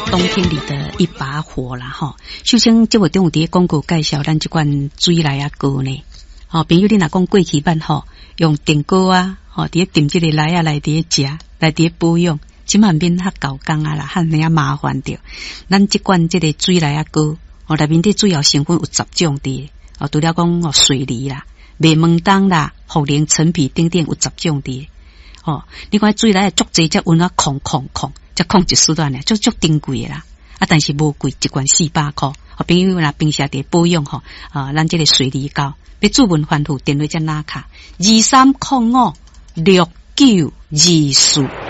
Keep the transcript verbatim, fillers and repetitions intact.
冬天里的一把火啦吼。首先，这位中有伫广告介绍咱这款水来啊膏呢。哦，朋友你若讲过去版吼，用电锅啊，吼，伫咧炖这个来啊来伫咧食，来伫咧保养，即满免较搞工啊啦，较尔啊麻烦着。咱这款这个水来啊膏，哦，内面的主要成分有十种伫，哦，除了讲哦水梨啦、麦门冬啦、茯苓、陈皮等等有十种伫。哦，你看水来足济只温啊控控控，才控一时段呢，足足珍贵的啦。啊，但是无贵，一罐四百块。哦，朋友若平时伫保养吼，啊，咱这个水梨膏，要注文反复电话才拿卡二三零五六九二四。